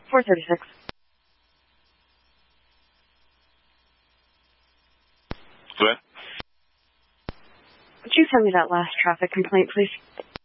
436. What? Would you send me that last traffic complaint, please?